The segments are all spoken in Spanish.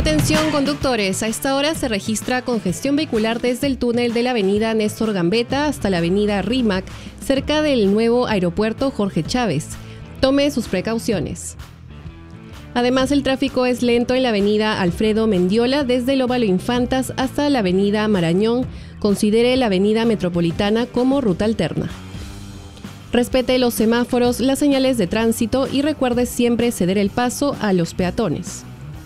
Atención conductores, a esta hora se registra congestión vehicular desde el túnel de la avenida Néstor Gambetta hasta la avenida Rímac, cerca del nuevo aeropuerto Jorge Chávez. Tome sus precauciones. Además, el tráfico es lento en la avenida Alfredo Mendiola desde el Óvalo Infantas hasta la avenida Marañón. Considere la avenida Metropolitana como ruta alterna. Respete los semáforos, las señales de tránsito y recuerde siempre ceder el paso a los peatones.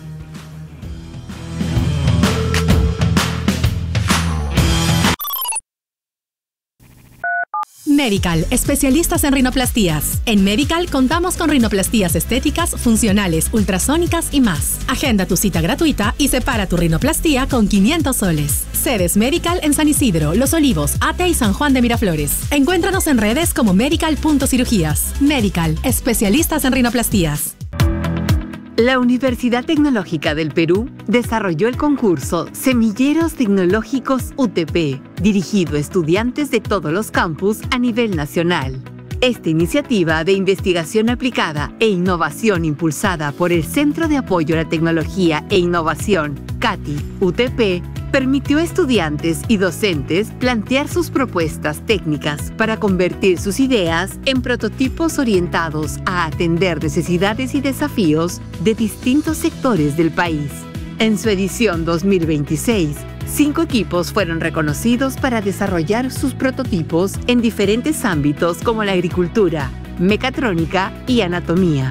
Medical, especialistas en rinoplastías. En Medical contamos con rinoplastías estéticas, funcionales, ultrasónicas y más. Agenda tu cita gratuita y separa tu rinoplastía con 500 soles. Sedes Medical en San Isidro, Los Olivos, Ate y San Juan de Miraflores. Encuéntranos en redes como medical.cirugías. Medical, especialistas en rinoplastías. La Universidad Tecnológica del Perú desarrolló el concurso Semilleros Tecnológicos UTP, dirigido a estudiantes de todos los campus a nivel nacional. Esta iniciativa de investigación aplicada e innovación impulsada por el Centro de Apoyo a la Tecnología e Innovación, CATI, UTP, permitió a estudiantes y docentes plantear sus propuestas técnicas para convertir sus ideas en prototipos orientados a atender necesidades y desafíos de distintos sectores del país. En su edición 2026, 5 equipos fueron reconocidos para desarrollar sus prototipos en diferentes ámbitos como la agricultura, mecatrónica y anatomía.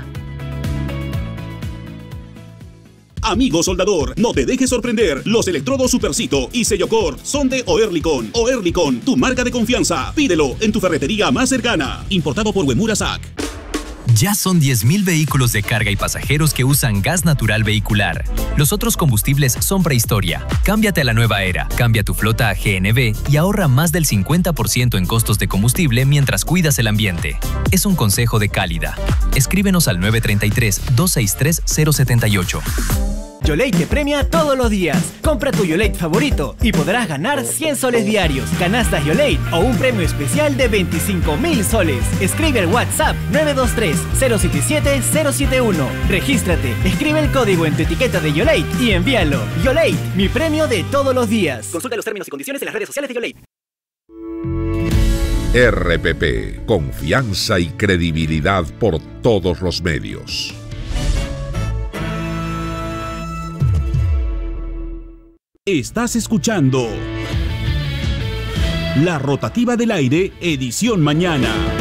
Amigo soldador, no te dejes sorprender. Los electrodos Supercito y Sellocor son de Oerlikon. Oerlikon, tu marca de confianza. Pídelo en tu ferretería más cercana. Importado por Uemura SAC. Ya son 10.000 vehículos de carga y pasajeros que usan gas natural vehicular. Los otros combustibles son prehistoria. Cámbiate a la nueva era. Cambia tu flota a GNV y ahorra más del 50% en costos de combustible mientras cuidas el ambiente. Es un consejo de Cálida. Escríbenos al 933-263-078. YoLate te premia todos los días. Compra tu YoLate favorito y podrás ganar 100 soles diarios, canastas YoLate o un premio especial de 25.000 soles. Escribe al WhatsApp 923-077-071. Regístrate, escribe el código en tu etiqueta de YoLate y envíalo. YoLate, mi premio de todos los días. Consulta los términos y condiciones en las redes sociales de YoLate. RPP, confianza y credibilidad por todos los medios. Estás escuchando La Rotativa del Aire, edición mañana.